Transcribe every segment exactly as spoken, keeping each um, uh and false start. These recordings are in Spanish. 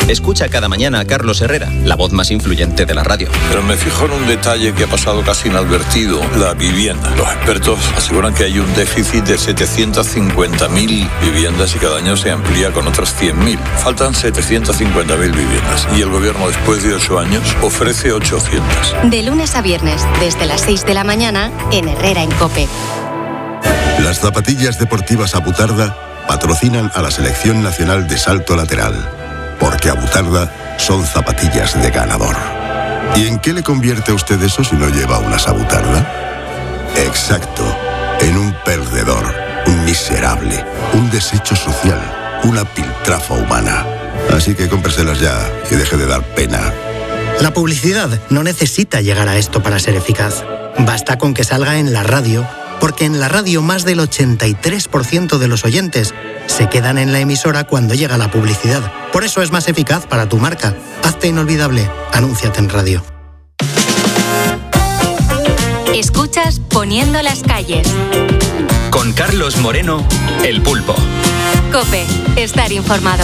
Escucha cada mañana a Carlos Herrera, la voz más influyente de la radio. Pero me fijo en un detalle que ha pasado casi inadvertido: la vivienda. Los expertos aseguran que hay un déficit de setecientas cincuenta mil viviendas y cada año se amplía con otras cien mil. Faltan setecientas cincuenta mil viviendas y el gobierno, después de ocho años, ofrece ochocientas. De lunes a viernes, desde las seis de la mañana, en Herrera en COPE. Las zapatillas deportivas Abutarda patrocinan a la Selección Nacional de Salto Lateral, porque Abutarda son zapatillas de ganador. ¿Y en qué le convierte a usted eso si no lleva unas Abutarda? Exacto, en un perdedor, un miserable, un desecho social, una piltrafa humana. Así que cómpreselas ya y deje de dar pena. La publicidad no necesita llegar a esto para ser eficaz. Basta con que salga en la radio, porque en la radio más del ochenta y tres por ciento de los oyentes se quedan en la emisora cuando llega la publicidad. Por eso es más eficaz para tu marca. Hazte inolvidable. Anúnciate en radio. Escuchas Poniendo las calles. Con Carlos Moreno, El Pulpo. COPE. Estar informado.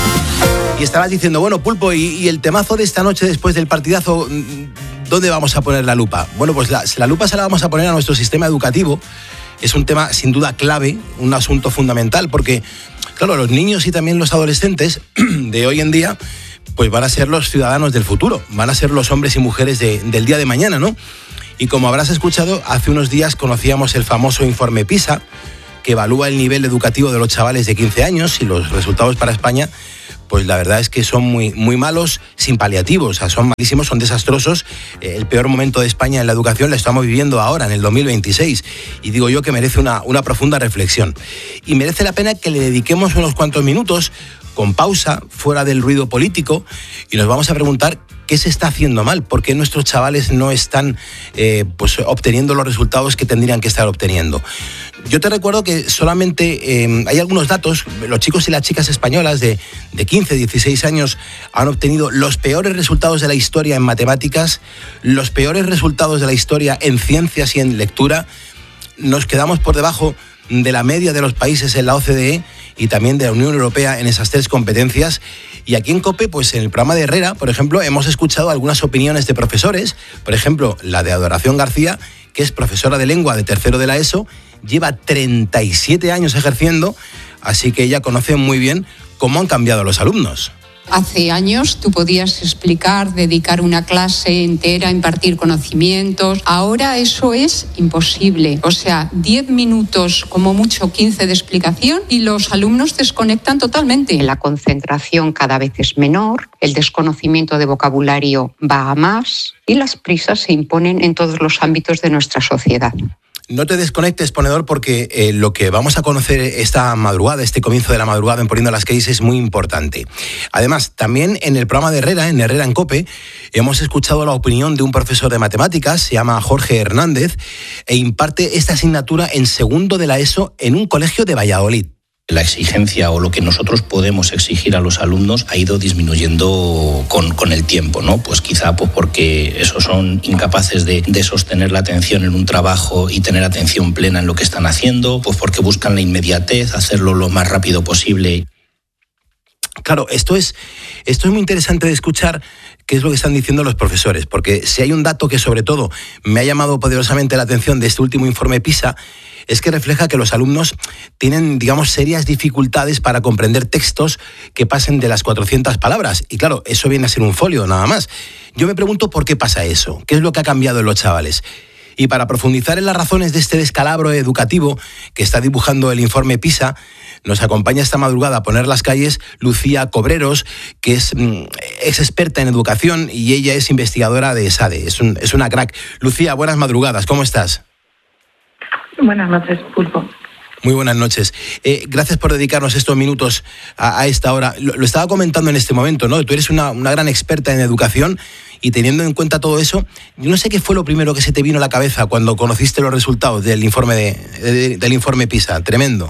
Y estarás diciendo, bueno, Pulpo, ¿y, y el temazo de esta noche después del partidazo, dónde vamos a poner la lupa? Bueno, pues la, la lupa se la vamos a poner a nuestro sistema educativo. Es un tema sin duda clave, un asunto fundamental, porque, claro, los niños y también los adolescentes de hoy en día, pues van a ser los ciudadanos del futuro, van a ser los hombres y mujeres de, del día de mañana, ¿no? Y como habrás escuchado, hace unos días conocíamos el famoso informe PISA, que evalúa el nivel educativo de los chavales de quince años, y los resultados para España, pues la verdad es que son muy, muy malos, sin paliativos, o sea, son malísimos, son desastrosos. El peor momento de España en la educación lo estamos viviendo ahora, en el dos mil veintiséis, y digo yo que merece una, una profunda reflexión. Y merece la pena que le dediquemos unos cuantos minutos, con pausa, fuera del ruido político, y nos vamos a preguntar qué se está haciendo mal, por qué nuestros chavales no están eh, pues, obteniendo los resultados que tendrían que estar obteniendo. Yo te recuerdo que solamente eh, hay algunos datos, los chicos y las chicas españolas de, de quince, dieciséis años han obtenido los peores resultados de la historia en matemáticas, los peores resultados de la historia en ciencias y en lectura. Nos quedamos por debajo de la media de los países en la O C D E y también de la Unión Europea en esas tres competencias. Y aquí en COPE, pues en el programa de Herrera, por ejemplo, hemos escuchado algunas opiniones de profesores, por ejemplo, la de Adoración García, que es profesora de lengua de tercero de la ESO, lleva treinta y siete años ejerciendo, así que ella conoce muy bien cómo han cambiado los alumnos. Hace años tú podías explicar, dedicar una clase entera, impartir conocimientos. Ahora eso es imposible. O sea, diez minutos, como mucho quince de explicación y los alumnos desconectan totalmente. La concentración cada vez es menor, el desconocimiento de vocabulario va a más y las prisas se imponen en todos los ámbitos de nuestra sociedad. No te desconectes, ponedor, porque eh, lo que vamos a conocer esta madrugada, este comienzo de la madrugada en Poniendo las Calles, es muy importante. Además, también en el programa de Herrera, en Herrera en COPE, hemos escuchado la opinión de un profesor de matemáticas, se llama Jorge Hernández, e imparte esta asignatura en segundo de la ESO en un colegio de Valladolid. La exigencia o lo que nosotros podemos exigir a los alumnos ha ido disminuyendo con, con el tiempo, ¿no? Pues quizá pues porque esos son incapaces de, de sostener la atención en un trabajo y tener atención plena en lo que están haciendo, pues porque buscan la inmediatez, hacerlo lo más rápido posible. Claro, esto es, esto es muy interesante de escuchar qué es lo que están diciendo los profesores, porque si hay un dato que sobre todo me ha llamado poderosamente la atención de este último informe PISA, es que refleja que los alumnos tienen, digamos, serias dificultades para comprender textos que pasen de las cuatrocientas palabras. Y claro, eso viene a ser un folio nada más. Yo me pregunto por qué pasa eso, qué es lo que ha cambiado en los chavales. Y para profundizar en las razones de este descalabro educativo que está dibujando el informe PISA, nos acompaña esta madrugada a Poner las Calles Lucía Cobreros, que es, es experta en educación y ella es investigadora de ESADE. Es, un, es una crack. Lucía, buenas madrugadas, ¿cómo estás? Buenas noches, Pulpo. Muy buenas noches. Eh, gracias por dedicarnos estos minutos a, a esta hora. Lo, lo estaba comentando en este momento, ¿no? Tú eres una, una gran experta en educación y teniendo en cuenta todo eso, yo no sé qué fue lo primero que se te vino a la cabeza cuando conociste los resultados del informe, de, de, del informe PISA. Tremendo.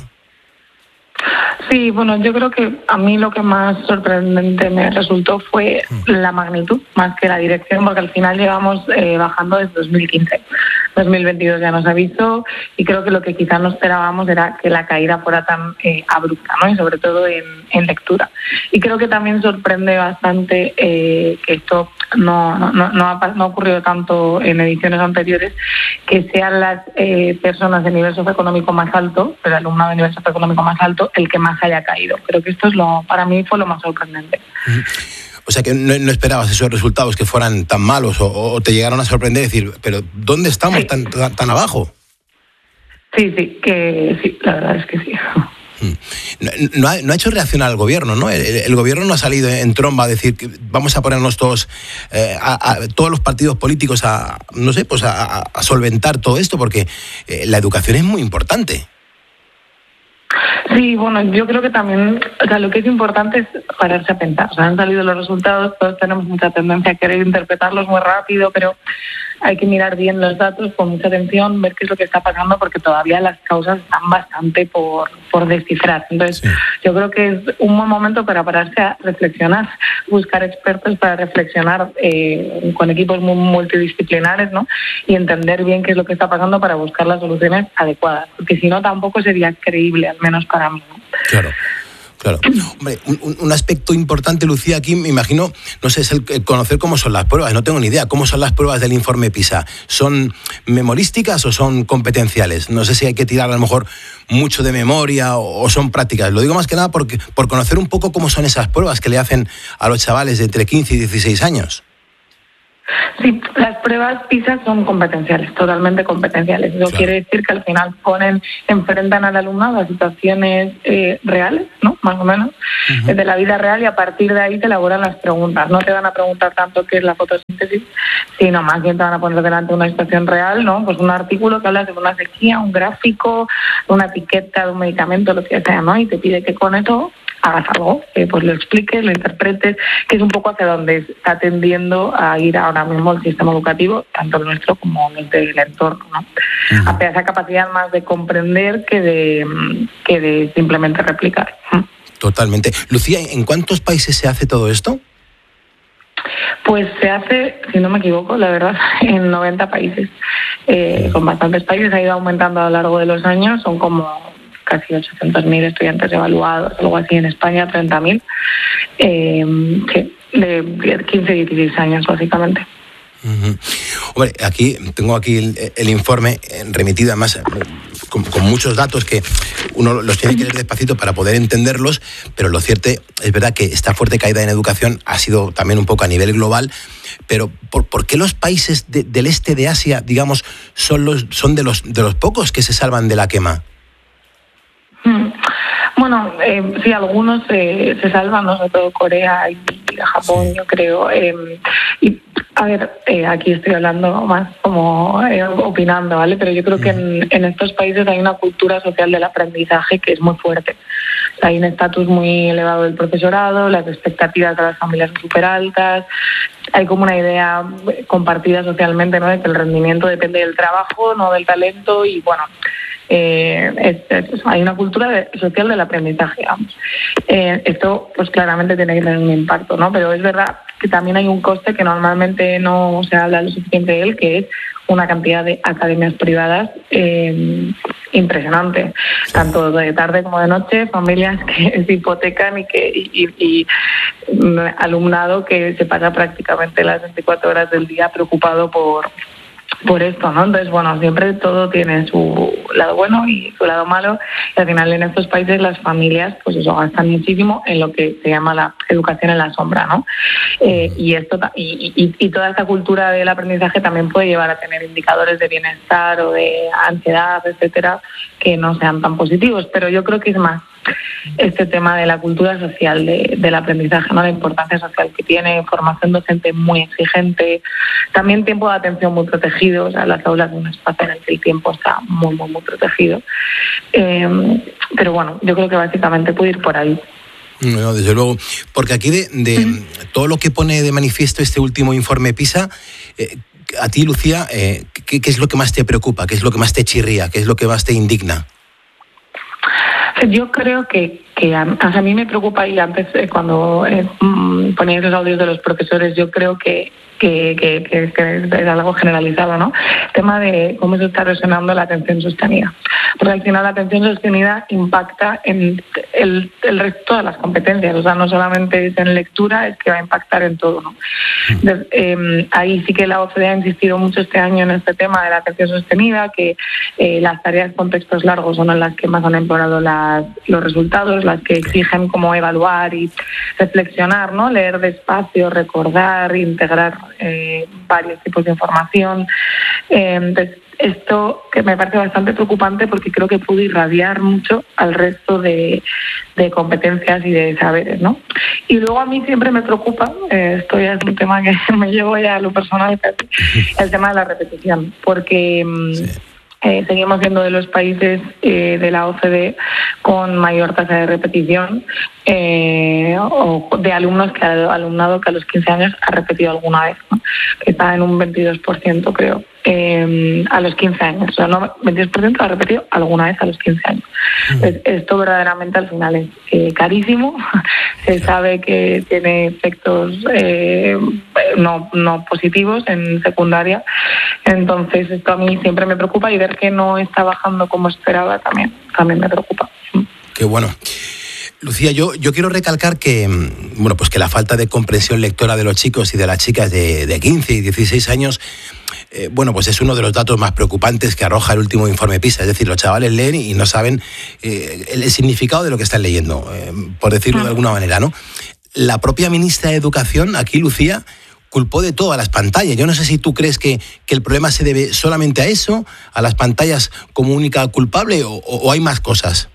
Sí, bueno, yo creo que a mí lo que más sorprendente me resultó fue la magnitud, más que la dirección, porque al final llevamos eh, bajando desde dos mil quince. dos mil veintidós ya nos avisó, y creo que lo que quizás no esperábamos era que la caída fuera tan eh, abrupta, ¿no? Y sobre todo en, en lectura. Y creo que también sorprende bastante eh, que esto no, no, no, ha, no ha ocurrido tanto en ediciones anteriores, que sean las eh, personas de nivel socioeconómico más alto, el alumnado de nivel socioeconómico más alto, el que más haya caído. Creo que esto es lo, para mí fue lo más sorprendente. O sea que no, no esperabas esos resultados que fueran tan malos, o, o te llegaron a sorprender y decir, pero ¿dónde estamos sí. tan, tan, tan abajo? Sí, sí, que sí, la verdad es que sí. No, no, ha, no ha hecho reaccionar al gobierno, ¿no? El, el gobierno no ha salido en tromba a decir que vamos a ponernos todos, eh, a, a, todos los partidos políticos a, no sé, pues a, a solventar todo esto, porque eh, la educación es muy importante. Sí, bueno, yo creo que también, o sea, lo que es importante es pararse a pensar. O sea, han salido los resultados, todos tenemos mucha tendencia a querer interpretarlos muy rápido, pero hay que mirar bien los datos con mucha atención, ver qué es lo que está pasando, porque todavía las causas están bastante por, por descifrar. Entonces, sí. yo creo que es un buen momento para pararse a reflexionar, buscar expertos para reflexionar eh, con equipos muy multidisciplinares, ¿no? Y entender bien qué es lo que está pasando para buscar las soluciones adecuadas, porque si no tampoco sería creíble, al menos para mí, ¿no? Claro. Claro. Hombre, un, un aspecto importante, Lucía, aquí me imagino, no sé, es el, el conocer cómo son las pruebas. No tengo ni idea. ¿Cómo son las pruebas del informe PISA? ¿Son memorísticas o son competenciales? No sé si hay que tirar a lo mejor mucho de memoria o, o son prácticas. Lo digo más que nada porque, por conocer un poco cómo son esas pruebas que le hacen a los chavales de entre quince y dieciséis años. Sí, las pruebas PISA son competenciales, totalmente competenciales. Eso claro. quiere decir que al final ponen, enfrentan al alumnado a situaciones eh, reales, ¿no? Más o menos, uh-huh. de la vida real, y a partir de ahí te elaboran las preguntas. No te van a preguntar tanto qué es la fotosíntesis, sino más bien te van a poner delante una situación real, ¿no? Pues un artículo que habla de una sequía, un gráfico, una etiqueta de un medicamento, lo que sea, ¿no? Y te pide que con eso hagas algo, eh, pues lo expliques, lo interpretes, que es un poco hacia donde está tendiendo a ir ahora mismo el sistema educativo, tanto el nuestro como el del entorno, ¿no? Uh-huh. Hacia esa capacidad más de comprender que de, que de simplemente replicar. Totalmente. Lucía, ¿en cuántos países se hace todo esto? Pues se hace, si no me equivoco, la verdad, en noventa países. Eh, con bastantes países, ha ido aumentando a lo largo de los años, son como casi ochocientos mil estudiantes evaluados, algo así. En España treinta mil, eh, sí, de quince a dieciséis años básicamente. Uh-huh. Hombre, aquí tengo aquí el, el informe remitido además con, con muchos datos que uno los tiene que leer despacito para poder entenderlos, pero lo cierto es verdad que esta fuerte caída en educación ha sido también un poco a nivel global. Pero ¿por, por qué los países de, del este de Asia, digamos, son los son de los de los pocos que se salvan de la quema? Bueno, eh, sí, algunos eh, se salvan, ¿no? Sobre todo Corea y Japón, sí. yo creo. Eh, y, a ver, eh, aquí estoy hablando más como eh, opinando, ¿vale? Pero yo creo que en, en estos países hay una cultura social del aprendizaje que es muy fuerte. Hay un estatus muy elevado del profesorado, las expectativas de las familias son súper altas, hay como una idea compartida socialmente, ¿no? De que el rendimiento depende del trabajo, no del talento, y bueno... Eh, es, es, hay una cultura de, social del aprendizaje, digamos. Eh, esto pues claramente tiene que tener un impacto, ¿no? Pero es verdad que también hay un coste que normalmente no se habla lo suficiente de él, que es una cantidad de academias privadas eh, impresionante, tanto de tarde como de noche, familias que se hipotecan y que y, y, y alumnado que se pasa prácticamente las veinticuatro horas del día preocupado por por esto, ¿no? Entonces, bueno, siempre todo tiene su lado bueno y su lado malo, y al final en estos países las familias, pues eso, gastan muchísimo en lo que se llama la educación en la sombra, ¿no? Eh, y esto y, y, y toda esta cultura del aprendizaje también puede llevar a tener indicadores de bienestar o de ansiedad, etcétera, que no sean tan positivos, pero yo creo que es más este tema de la cultura social de, del aprendizaje, ¿no? La importancia social que tiene, formación docente muy exigente, también tiempo de atención muy protegido, o sea, las aulas de un espacio en el que el tiempo está muy, muy, muy protegido. Eh, pero bueno, yo creo que básicamente puede ir por ahí. No, desde luego, porque aquí de, de uh-huh. todo lo que pone de manifiesto este último informe PISA, eh, a ti, Lucía, eh, ¿qué, ¿qué es lo que más te preocupa? ¿Qué es lo que más te chirría? ¿Qué es lo que más te indigna? Yo creo que, que a, o sea, a mí me preocupa, y antes eh, cuando eh, ponía esos audios de los profesores, yo creo que que, que, que, que es algo generalizado, ¿no? El tema de cómo se está erosionando la atención sostenida. Porque al final la atención sostenida impacta en el, el resto de todas las competencias, o sea, no solamente es en lectura, es que va a impactar en todo, ¿no? Entonces, eh, ahí sí que la O C D E ha insistido mucho este año en este tema de la atención sostenida, que eh, las tareas con textos largos son las que más han empeorado las, los resultados, las que exigen como evaluar y reflexionar, ¿no? Leer despacio, recordar, integrar eh, varios tipos de información. Eh, entonces, esto que me parece bastante preocupante porque creo que puede irradiar mucho al resto de, de competencias y de saberes, ¿no? Y luego a mí siempre me preocupa, eh, esto ya es un tema que me llevo ya a lo personal, el tema de la repetición, porque sí. eh, seguimos siendo de los países eh, de la O C D E con mayor tasa de repetición eh, o de alumnos que alumnado que a los quince años ha repetido alguna vez, ¿no? Que está en un veintidós por ciento, creo. Eh, a los quince años, o sea, no, veintidós por ciento ha repetido alguna vez a los quince años. Entonces, esto verdaderamente al final es eh, carísimo, se sabe que tiene efectos eh, no, no positivos en secundaria, entonces esto a mí siempre me preocupa y ver que no está bajando como esperaba también, también me preocupa. Qué bueno. Lucía, yo, yo quiero recalcar que, bueno, pues que la falta de comprensión lectora de los chicos y de las chicas de, de quince y dieciséis años, eh, bueno, pues es uno de los datos más preocupantes que arroja el último informe PISA. Es decir, los chavales leen y no saben eh, el significado de lo que están leyendo, eh, por decirlo de alguna manera, ¿no? La propia ministra de Educación, aquí, Lucía, culpó de todo a las pantallas. Yo no sé si tú crees que, que el problema se debe solamente a eso, a las pantallas como única culpable, o, o hay más cosas.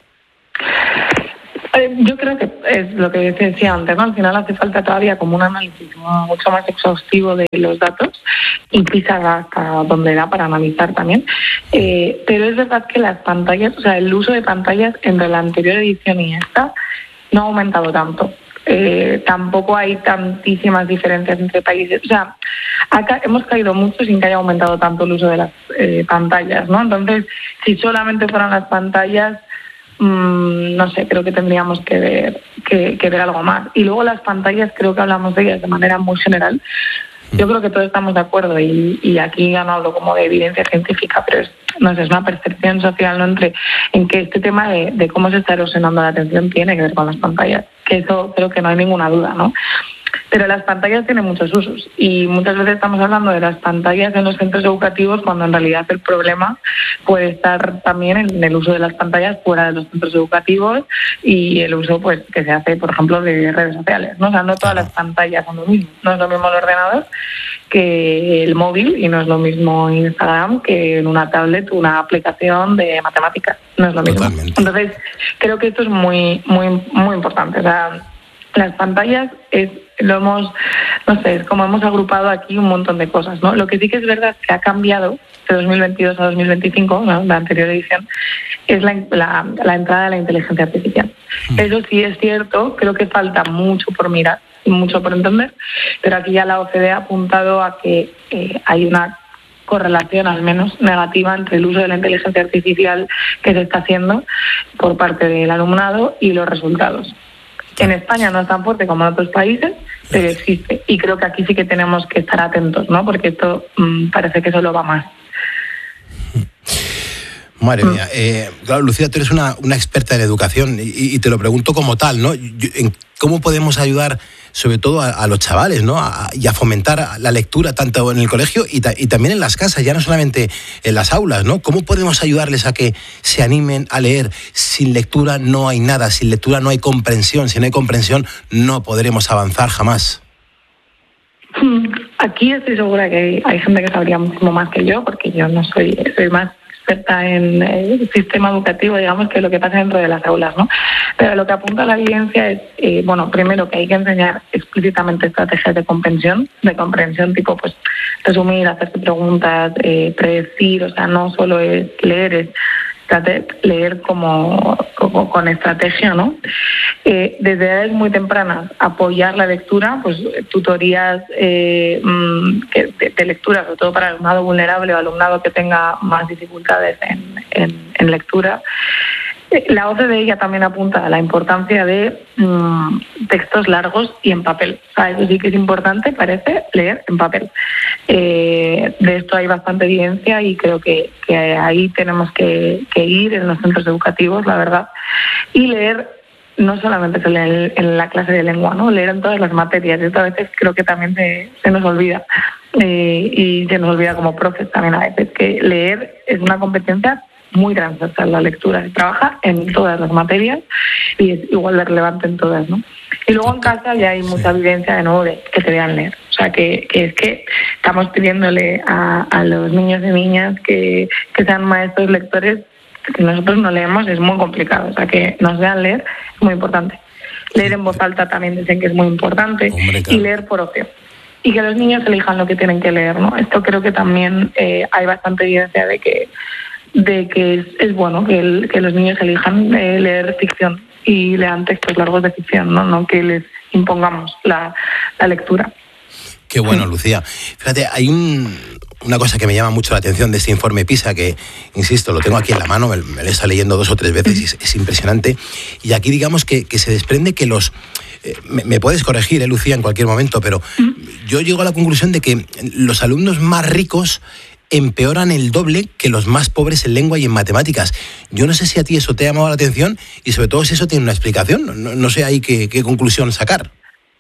Yo creo que es lo que decía antes, ¿no? Al final hace falta todavía como un análisis mucho más exhaustivo de los datos y PISA hasta donde da para analizar también. Eh, pero es verdad que las pantallas, o sea, el uso de pantallas entre la anterior edición y esta no ha aumentado tanto. Eh, tampoco hay tantísimas diferencias entre países. O sea, acá hemos caído mucho sin que haya aumentado tanto el uso de las eh, pantallas, ¿no? Entonces, si solamente fueran las pantallas, no sé, creo que tendríamos que ver que, que ver algo más. Y luego las pantallas, creo que hablamos de ellas de manera muy general. Yo creo que todos estamos de acuerdo y, y aquí ya no hablo como de evidencia científica, pero es, no sé, es una percepción social, ¿no? Entre, en que este tema de, de cómo se está erosionando la atención tiene que ver con las pantallas, que eso creo que no hay ninguna duda, ¿no? Pero las pantallas tienen muchos usos y muchas veces estamos hablando de las pantallas en los centros educativos cuando en realidad el problema puede estar también en el uso de las pantallas fuera de los centros educativos y el uso pues que se hace, por ejemplo, de redes sociales, ¿no? O sea, no todas las pantallas son lo mismo. No es lo mismo el ordenador que el móvil y no es lo mismo Instagram que en una tablet una aplicación de matemáticas. No es lo mismo. Totalmente. Entonces, creo que esto es muy, muy, muy importante. O sea, las pantallas es lo hemos, no sé, es como hemos agrupado aquí un montón de cosas, ¿no? Lo que sí que es verdad que ha cambiado de dos mil veintidós a dos mil veinticinco, ¿no? La anterior edición, es la, la, la entrada de la inteligencia artificial. Mm. Eso sí es cierto, creo que falta mucho por mirar y mucho por entender, pero aquí ya la O C D E ha apuntado a que eh, hay una correlación al menos negativa entre el uso de la inteligencia artificial que se está haciendo por parte del alumnado y los resultados. En España no es tan fuerte como en otros países, pero existe. Y creo que aquí sí que tenemos que estar atentos, ¿no? Porque esto mmm, parece que solo va más. Madre mía. Eh, claro, Lucía, tú eres una, una experta en educación y, y te lo pregunto como tal, ¿no? Yo, en, ¿Cómo podemos ayudar sobre todo a, a los chavales, ¿no? A, y a fomentar la lectura tanto en el colegio y, ta, y también en las casas, ya no solamente en las aulas, ¿no? ¿Cómo podemos ayudarles a que se animen a leer? Sin lectura no hay nada, sin lectura no hay comprensión, si no hay comprensión no podremos avanzar jamás. Aquí estoy segura que hay, hay gente que sabría muchísimo más que yo, porque yo no soy, soy más experta en el sistema educativo, digamos, que lo que pasa dentro de las aulas, ¿no? Pero lo que apunta la evidencia es, eh, bueno, primero que hay que enseñar explícitamente estrategias de comprensión, de comprensión tipo, pues, resumir, hacerse preguntas, eh, predecir, o sea, no solo es leer, es leer como, como con estrategia, ¿no? Eh, desde edades muy tempranas, apoyar la lectura, pues tutorías eh, de, de lectura, sobre todo para alumnado vulnerable o alumnado que tenga más dificultades en, en, en lectura. La O C D E ya también apunta a la importancia de mmm, textos largos y en papel. O sea, eso sí que es importante, parece, leer en papel. Eh, de esto hay bastante evidencia y creo que, que ahí tenemos que, que ir en los centros educativos, la verdad. Y leer, no solamente se lee en la clase de lengua, ¿no? Leer en todas las materias. Esto a veces creo que también se, se nos olvida. Eh, y se nos olvida como profes también a veces que leer es una competencia muy transversal. La lectura se trabaja en todas las materias y es igual de relevante en todas, ¿no? Y luego en casa ya hay mucha evidencia de nuevo de que te vean leer. O sea, que, que es que estamos pidiéndole a, a los niños y niñas que, que sean maestros lectores, que nosotros no leemos, es muy complicado. O sea, que nos vean leer es muy importante. Leer en voz alta también dicen que es muy importante. Hombre, claro. Y leer por ocio. Y que los niños elijan lo que tienen que leer, ¿no? Esto creo que también eh, hay bastante evidencia de que de que es, es bueno que, el, que los niños elijan eh, leer ficción y lean textos largos de ficción, no, no que les impongamos la, la lectura. Qué bueno, Lucía. Fíjate, hay un, una cosa que me llama mucho la atención de este informe PISA, que, insisto, lo tengo aquí en la mano, me, me lo he estado leyendo dos o tres veces y es, es impresionante. Y aquí digamos que, que se desprende que los... Eh, me, me puedes corregir, eh, Lucía, en cualquier momento, pero yo llego a la conclusión de que los alumnos más ricos empeoran el doble que los más pobres en lengua y en matemáticas. Yo no sé si a ti eso te ha llamado la atención y sobre todo si eso tiene una explicación. No, no sé ahí qué, qué conclusión sacar.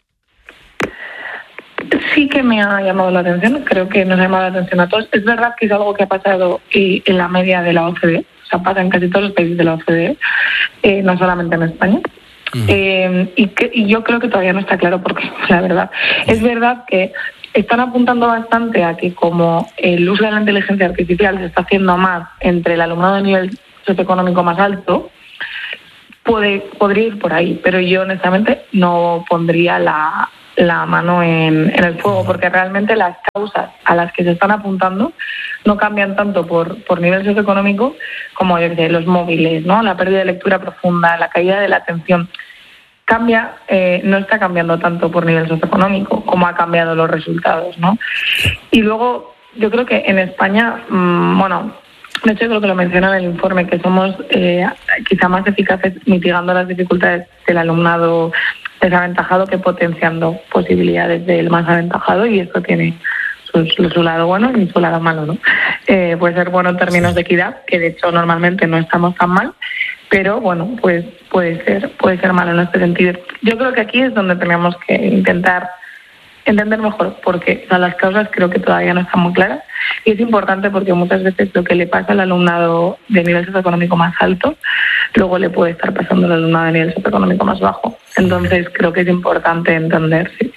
Sí que me ha llamado la atención, creo que nos ha llamado la atención a todos. Es verdad que es algo que ha pasado y en la media de la O C D E, o sea, pasa en casi todos los países de la O C D E, eh, no solamente en España. Uh-huh. Eh, y, que, y yo creo que todavía no está claro por qué, la verdad. Uh-huh. Es verdad que están apuntando bastante a que como el uso de la inteligencia artificial se está haciendo más entre el alumnado de nivel socioeconómico más alto, puede, podría ir por ahí, pero yo honestamente no pondría la, la mano en, en el fuego, porque realmente las causas a las que se están apuntando no cambian tanto por, por nivel socioeconómico como yo que sé, los móviles, ¿no? La pérdida de lectura profunda, la caída de la atención. Cambia, eh, no está cambiando tanto por nivel socioeconómico como ha cambiado los resultados, ¿no? Y luego, yo creo que en España, mmm, bueno, de hecho creo que lo menciona en el informe, que somos eh, quizá más eficaces mitigando las dificultades del alumnado desaventajado que potenciando posibilidades del más aventajado, y esto tiene su, su lado bueno y su lado malo, ¿no? Eh, puede ser bueno en términos de equidad, que de hecho normalmente no estamos tan mal, pero bueno, pues puede ser puede ser malo en este sentido. Yo creo que aquí es donde tenemos que intentar entender mejor, porque o sea, las causas creo que todavía no están muy claras, y es importante porque muchas veces lo que le pasa al alumnado de nivel socioeconómico más alto, luego le puede estar pasando al alumnado de nivel socioeconómico más bajo. Entonces creo que es importante entender, sí.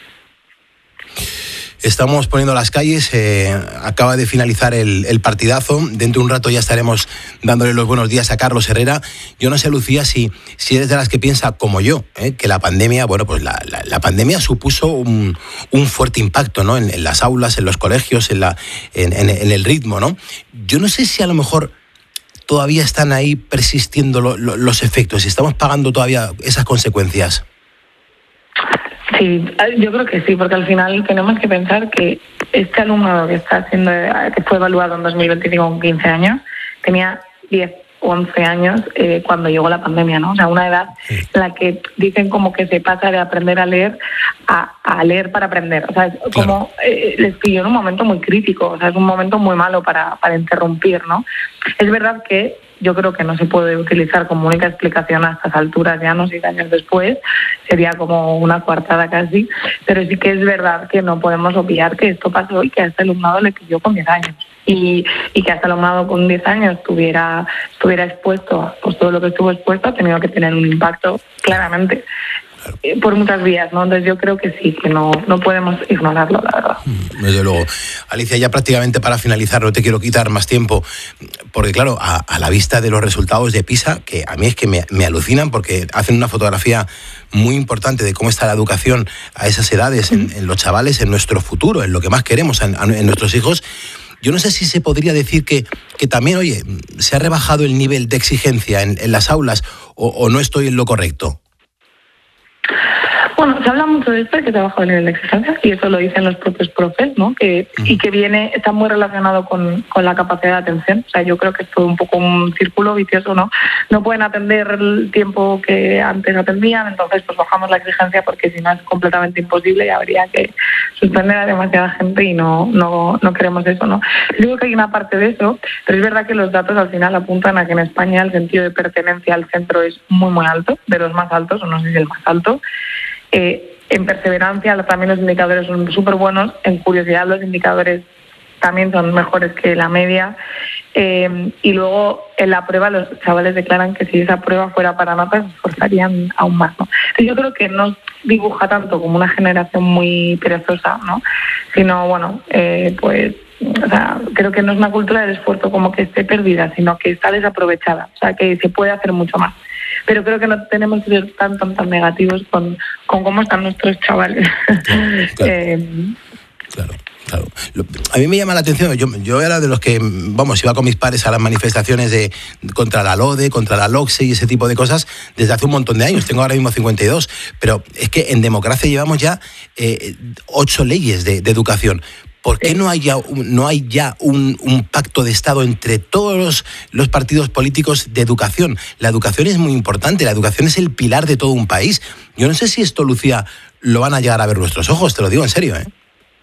Estamos poniendo las calles, eh, acaba de finalizar el, el partidazo, dentro de un rato ya estaremos dándole los buenos días a Carlos Herrera. Yo no sé, Lucía, si, si eres de las que piensa, como yo, eh, que la pandemia, bueno, pues la, la, la pandemia supuso un, un fuerte impacto, ¿no? En, en las aulas, en los colegios, en, la, en, en, en el ritmo, ¿no? Yo no sé si a lo mejor todavía están ahí persistiendo lo, lo, los efectos, si estamos pagando todavía esas consecuencias. Sí, yo creo que sí, porque al final tenemos que pensar que este alumnado que está haciendo, que fue evaluado en dos mil veinticinco con quince años, tenía diez o once años eh, cuando llegó la pandemia, ¿no? O sea, una edad en la que dicen como que se pasa de aprender a leer a, a leer para aprender. O sea, es como eh, les pilló en un momento muy crítico, o sea, es un momento muy malo para, para interrumpir, ¿no? Es verdad que yo creo que no se puede utilizar como única explicación a estas alturas, ya no seis años después, sería como una coartada casi, pero sí que es verdad que no podemos obviar que esto pasó y que a este alumnado le pilló con diez años. Y, y que a este alumnado con diez años estuviera, estuviera expuesto, pues todo lo que estuvo expuesto ha tenido que tener un impacto claramente. Por muchas vías, ¿no? Entonces yo creo que sí, que no, no podemos ignorarlo, la verdad. Desde luego. Alicia, ya prácticamente para finalizar, no te quiero quitar más tiempo, porque claro, a, a la vista de los resultados de PISA, que a mí es que me, me alucinan, porque hacen una fotografía muy importante de cómo está la educación a esas edades, en, en los chavales, en nuestro futuro, en lo que más queremos, en, en nuestros hijos. Yo no sé si se podría decir que, que también, oye, se ha rebajado el nivel de exigencia en, en las aulas, o, o no estoy en lo correcto. Bueno, se habla mucho de esto, de que trabaja a nivel de exigencia, y eso lo dicen los propios profes, ¿no? Que, y que viene, está muy relacionado con, con la capacidad de atención. O sea, yo creo que es todo un poco un círculo vicioso, ¿no? No pueden atender el tiempo que antes atendían, entonces pues bajamos la exigencia porque si no es completamente imposible y habría que suspender a demasiada gente y no, no, no queremos eso, ¿no? Digo que hay una parte de eso, pero es verdad que los datos al final apuntan a que en España el sentido de pertenencia al centro es muy, muy alto, de los más altos, o no sé si el más alto. Eh, en perseverancia también los indicadores son súper buenos, en curiosidad los indicadores también son mejores que la media, eh, y luego en la prueba los chavales declaran que si esa prueba fuera para notas se esforzarían aún más, ¿no? Entonces yo creo que no dibuja tanto como una generación muy perezosa, ¿no? Sino, bueno, eh, pues o sea, creo que no es una cultura del esfuerzo como que esté perdida, sino que está desaprovechada, o sea, que se puede hacer mucho más. Pero creo que no tenemos que ser tan, tan, tan negativos con, con cómo están nuestros chavales. Claro, claro. eh, claro. Claro. A mí me llama la atención, yo, yo era de los que, vamos, iba con mis padres a las manifestaciones de contra la LODE, contra la LOCSE y ese tipo de cosas desde hace un montón de años, tengo ahora mismo cincuenta y dos, pero es que en democracia llevamos ya eh, ocho leyes de, de educación. ¿Por qué no hay ya, no hay ya un, un pacto de Estado entre todos los, los partidos políticos de educación? La educación es muy importante, la educación es el pilar de todo un país. Yo no sé si esto, Lucía, lo van a llegar a ver nuestros ojos, te lo digo en serio, ¿eh?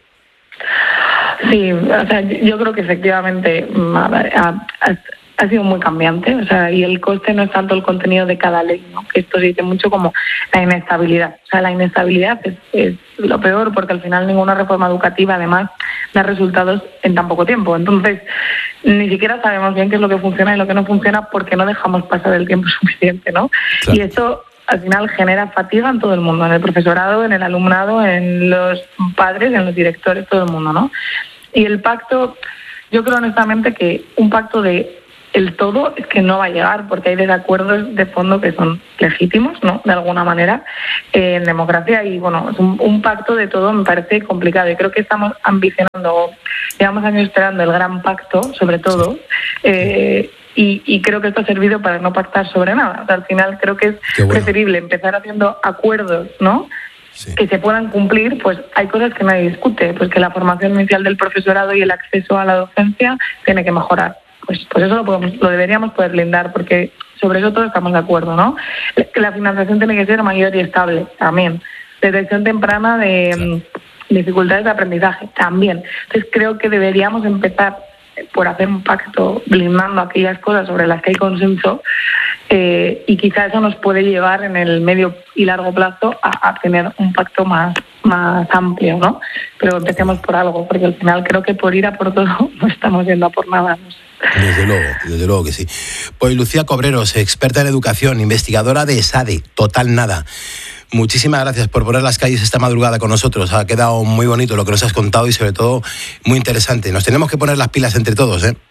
Sí, o sea, yo creo que efectivamente ha, ha, ha sido muy cambiante, o sea, y el coste no es tanto el contenido de cada ley, ¿no? Que esto se dice mucho como la inestabilidad. O sea, la inestabilidad es, es lo peor porque al final ninguna reforma educativa además da resultados en tan poco tiempo. Entonces, ni siquiera sabemos bien qué es lo que funciona y lo que no funciona porque no dejamos pasar el tiempo suficiente, ¿no? Claro. Y esto al final genera fatiga en todo el mundo, en el profesorado, en el alumnado, en los padres, en los directores, todo el mundo, ¿no? Y el pacto, yo creo honestamente que un pacto de el todo es que no va a llegar porque hay desacuerdos de fondo que son legítimos, ¿no? De alguna manera, eh, en democracia y, bueno, un, un pacto de todo me parece complicado y creo que estamos ambicionando, llevamos años esperando el gran pacto, sobre todo, eh, Y, y creo que esto ha servido para no pactar sobre nada. O sea, al final creo que es bueno. preferible empezar haciendo acuerdos, ¿no? Sí. Que se puedan cumplir, pues hay cosas que nadie discute, pues que la formación inicial del profesorado y el acceso a la docencia tiene que mejorar. Pues, pues eso lo, podemos, lo deberíamos poder blindar, porque sobre eso todos estamos de acuerdo, ¿no? Que la financiación tiene que ser mayor y estable, también. Detección temprana de claro. dificultades de aprendizaje, también. Entonces creo que deberíamos empezar por hacer un pacto blindando aquellas cosas sobre las que hay consenso eh, y quizá eso nos puede llevar en el medio y largo plazo a, a tener un pacto más, más amplio, ¿no? Pero empecemos por algo, porque al final creo que por ir a por todo no estamos yendo a por nada, no sé. Desde luego, desde luego que sí. Pues Lucía Cobreros, experta en educación, investigadora de ESADE, Total Nada. Muchísimas gracias por poner las calles esta madrugada con nosotros. Ha quedado muy bonito lo que nos has contado y sobre todo muy interesante. Nos tenemos que poner las pilas entre todos, ¿eh?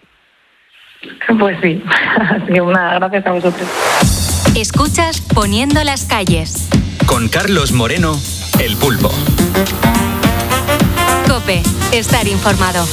Pues sí. Así que una gracias a vosotros. Escuchas Poniendo las calles. Con Carlos Moreno, El Pulpo. COPE. Estar informado.